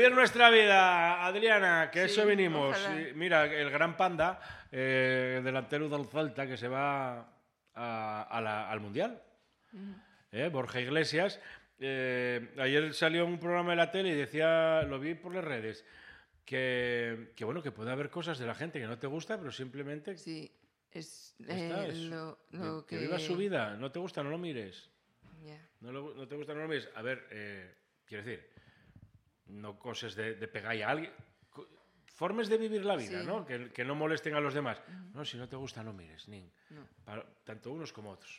vivir nuestra vida, Adriana, que Sí, eso venimos. ojalá. Mira, el gran Panda, delantero del Celta, que se va al Mundial. Borja Iglesias. Ayer salió un programa de la tele y decía, lo vi por las redes, que bueno, que puede haber cosas de la gente que no te gusta, pero simplemente Sí, es ya está, lo que viva su vida. No te gusta, no lo mires. Ya. No te gusta, no lo mires. A ver, quiero decir, no coses de pegar a alguien. Formes de vivir la vida, Sí. ¿no? Que no molesten a los demás. No, si no te gusta, no mires, nin. No. Tanto unos como otros.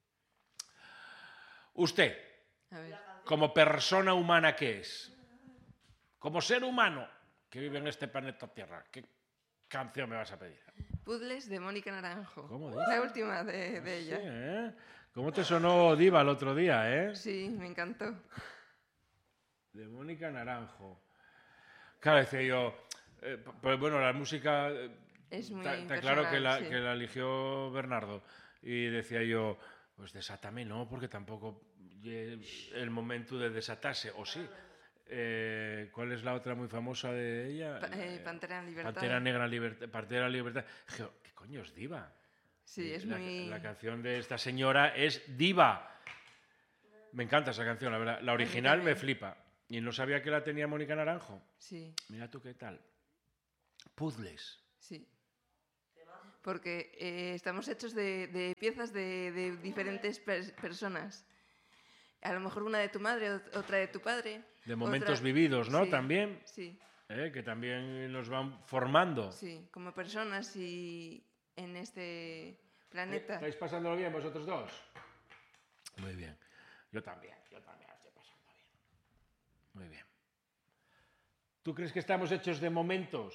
Usted, A ver. como persona humana que es, como ser humano que vive en este planeta Tierra, ¿qué canción me vas a pedir? Puzzles de Mónica Naranjo. ¿Cómo dices? La última de ella. Sí, ¿eh? ¿Cómo te sonó Diva el otro día, eh? Sí, me encantó. De Mónica Naranjo. Claro, decía yo, pues bueno, la música Es muy está claro que personal, sí. que la eligió Bernardo. Y decía yo, pues desátame no, porque tampoco el momento de desatarse, o sí. ¿Cuál es la otra muy famosa de ella? Pantera en Libertad. Pantera Negra Libertad. Pantera Libertad. ¿Qué coño es Diva? Sí, es muy... La canción de esta señora es Diva. Me encanta esa canción, la verdad. La original me flipa. Y no sabía que la tenía Mónica Naranjo. Sí, Mira tú qué tal. Puzzles. sí. Porque estamos hechos de piezas de diferentes personas. A lo mejor una de tu madre, otra de tu padre. De momentos otra... vividos, ¿no? Sí, También. Sí, Que también nos van formando. sí, como personas y en este planeta. ¿Estáis pasándolo bien vosotros dos? Muy bien. Yo también lo estoy pasando bien. Muy bien. ¿Tú crees que estamos hechos de momentos?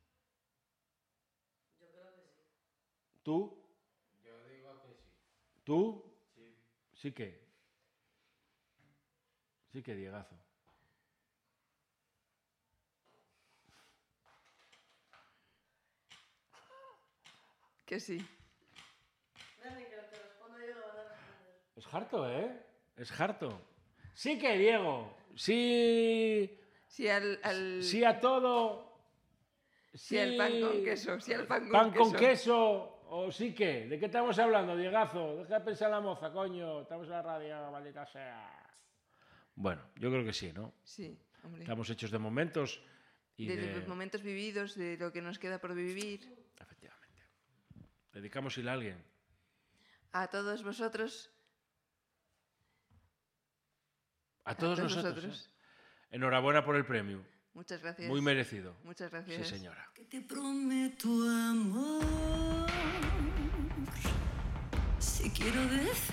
Yo creo que sí. ¿Tú? Yo digo que sí. ¿Tú? Sí. Sí que. Sí que, Diegazo. Que sí. Dani, que te respondo yo, lo van a responder. Es harto, ¿eh? Es harto. Sí que, Diego. Sí. Sí al... Sí a todo. Sí al pan con queso. Sí al pan con Pan queso. con queso. O sí que. ¿De qué estamos hablando, Diegazo? Deja de pensar la moza, coño. Estamos en la radio, maldita sea. Bueno, yo creo que sí, ¿no? Sí, hombre. Estamos hechos de momentos y De momentos vividos, de lo que nos queda por vivir. Efectivamente. Dedicamos a alguien. A todos vosotros. A todos todos nosotros. vosotros. Enhorabuena por el premio. Muchas gracias. Muy merecido. Muchas gracias. Sí, señora. Que te prometo amor. Si quiero decir